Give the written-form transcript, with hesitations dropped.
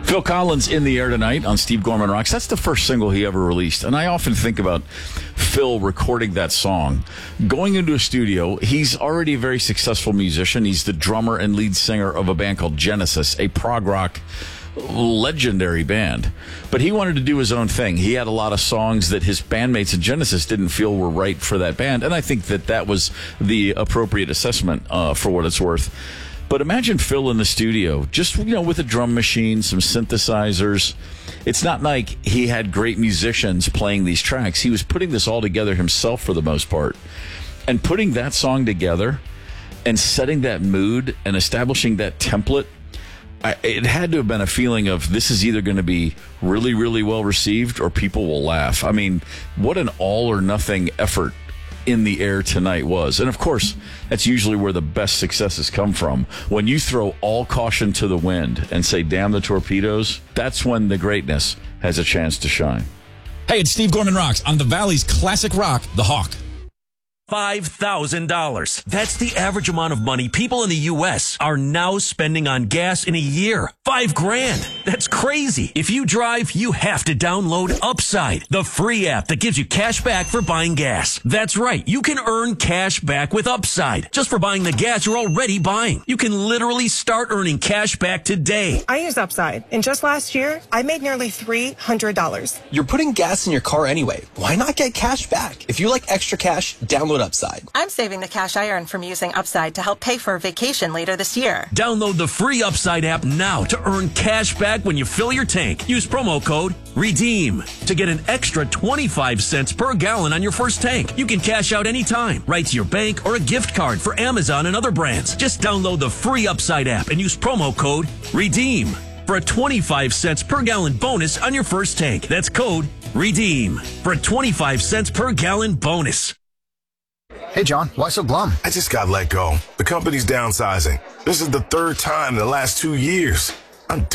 Phil Collins in the air tonight on Steve Gorman Rocks. That's the first single he ever released. And I often think about Phil recording that song. Going into a studio, he's already a very successful musician. He's the drummer and lead singer of a band called Genesis, a prog rock legendary band. But he wanted to do his own thing. He had a lot of songs that his bandmates in Genesis didn't feel were right for that band. And I think that was the appropriate assessment for what it's worth. But imagine Phil in the studio, just, with a drum machine, some synthesizers. It's not like he had great musicians playing these tracks. He was putting this all together himself for the most part. And putting that song together and setting that mood and establishing that template, it had to have been a feeling of this is either going to be really, really well received or people will laugh. I mean, what an all or nothing effort in the air tonight was. And of course, that's usually where the best successes come from. When you throw all caution to the wind and say, damn the torpedoes, that's when the greatness has a chance to shine. Hey, it's Steve Gorman Rocks on the Valley's classic rock, The Hawk. $5,000. That's the average amount of money people in the U.S. are now spending on gas in a year. $5,000. That's crazy. If you drive, you have to download Upside, the free app that gives you cash back for buying gas. That's right. You can earn cash back with Upside just for buying the gas you're already buying. You can literally start earning cash back today. I use Upside, and just last year, I made nearly $300. You're putting gas in your car anyway. Why not get cash back? If you like extra cash, download Upside. I'm saving the cash I earn from using Upside to help pay for a vacation later this year. Download the free Upside app now to earn cash back when you fill your tank. Use promo code REDEEM to get an extra 25 cents per gallon on your first tank. You can cash out anytime, right to your bank or a gift card for Amazon and other brands. Just download the free Upside app and use promo code REDEEM for a 25 cents per gallon bonus on your first tank. That's code REDEEM for a 25 cents per gallon bonus. Hey, John, why so glum? I just got let go. The company's downsizing. This is the third time in the last 2 years. I'm